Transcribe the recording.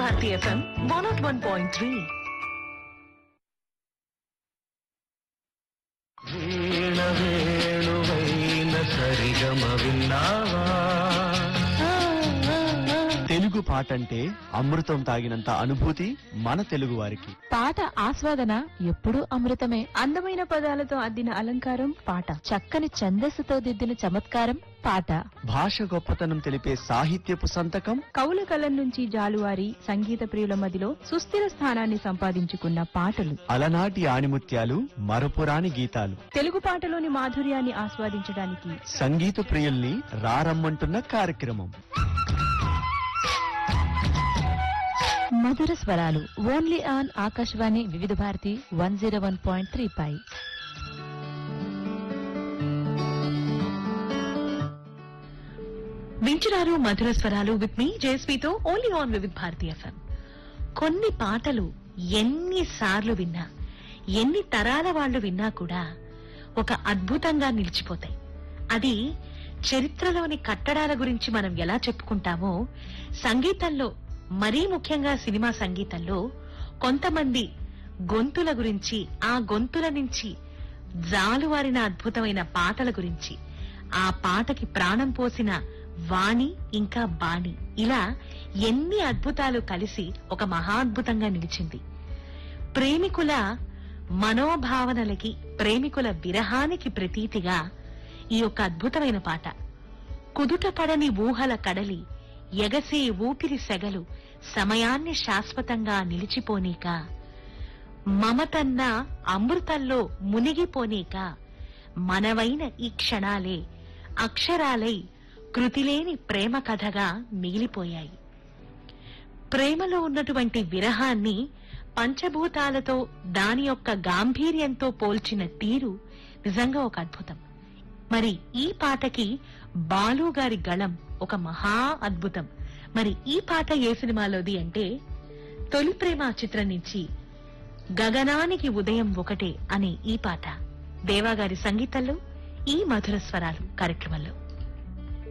Bharati FM 101.3. వీణ వేణువైన సరిగమ విన్నావా? తెలుగు పాట అంటే అమృతం తాగినంత అనుభూతి మన తెలుగు వారికి. పాట ఆస్వాదన ఎప్పుడూ అమృతమే. అందమైన పదాలతో అద్దిన అలంకారం పాట, చక్కని ఛందస్సుతో దిద్దిన చమత్కారం పాట, భాష గొప్పతనం తెలిపే సాహిత్యపు సంతకం కవుల కలం నుంచి జాలువారి సంగీత ప్రియుల మదిలో సుస్థిర స్థానాన్ని సంపాదించుకున్న పాటలు, అలనాటి ఆణిముత్యాలు, మరపురాని గీతాలు. తెలుగు పాటలోని మాధుర్యాన్ని ఆస్వాదించడానికి సంగీత ప్రియుల్ని రారమ్మంటున్న కార్యక్రమం మధుర స్వరాలు. ఓన్లీ ఆన్ ఆకాశవాణి వివిధ భారతి 101.3 పై. వింటున్నారు మధుర స్వరాలు విత్ మీ జయస్వీతో ఓన్లీ ఆన్ వివిధ భారతి FM. కొన్ని పాటలు ఎన్నిసార్లు విన్నా, ఎన్ని తరాల వాళ్ళు విన్నా కూడా ఒక అద్భుతంగా నిలిచిపోతాయి. అది చరిత్రలోని కట్టడాల గురించి మనం ఎలా చెప్పుకుంటామో, సంగీతంలో మరీ ముఖ్యంగా సినిమా సంగీతంలో కొంతమంది గొంతుల గురించి, ఆ గొంతుల నుంచి జాలువారిన అద్భుతమైన పాటల గురించి, ఆ పాటకి ప్రాణం పోసిన వాణి ఇంకా బాణి, ఇలా ఎన్ని అద్భుతాలు కలిసి ఒక మహాద్భుతంగా నిలిచింది. ప్రేమికుల మనోభావనలకి, ప్రేమికుల విరహానికి ప్రతీతిగా ఈ యొక్క అద్భుతమైన పాట. కుదుట పడని ఊహల కడలి, ఎగసే ఊపిరి సెగలు, సమయాన్ని శాశ్వతంగా నిలిచిపోనీక, మమతన్న అమృతంలో మునిగిపోనీక, మనవైన ఈ క్షణాలే అక్షరాలై కృతిలేని ప్రేమ కథగా మిగిలిపోయాయి. ప్రేమలో ఉన్నటువంటి విరహాన్ని పంచభూతాలతో, దాని యొక్క గాంభీర్యంతో పోల్చిన తీరు నిజంగా ఒక అద్భుతం. మరి ఈ పాటకి బాలు గారి గళం ఒక మహా అద్భుతం. మరి ఈ పాట ఏ సినిమాలోది అంటే, తొలి ప్రేమ చిత్రం నుంచి గగనానికి ఉదయం ఒకటే అనే ఈ పాట దేవాగారి సంగీతంలో ఈ మధుర స్వరాలు కార్యక్రమంలో.